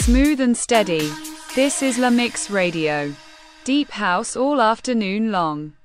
Smooth and steady. This is La Mix Radio. Deep house all afternoon long.